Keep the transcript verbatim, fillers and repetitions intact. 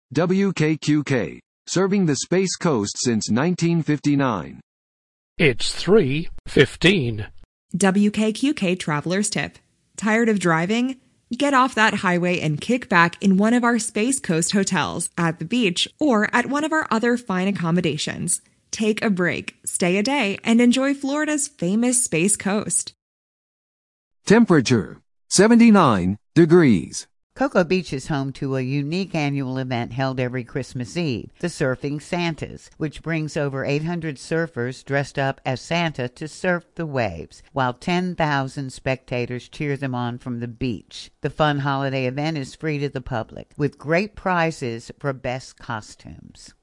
W K Q K, serving the Space Coast since nineteen fifty-nine. It's three fifteen. W K Q K Traveler's Tip. Tired of driving? Get off that highway and kick back in one of our Space Coast hotels, at the beach, or at one of our other fine accommodations. Take a break, stay a day, and enjoy Florida's famous Space Coast. Temperature, seventy-nine degrees. Cocoa Beach is home to a unique annual event held every Christmas Eve, the Surfing Santas, which brings over eight hundred surfers dressed up as Santa to surf the waves, while ten thousand spectators cheer them on from the beach. The fun holiday event is free to the public, with great prizes for best costumes.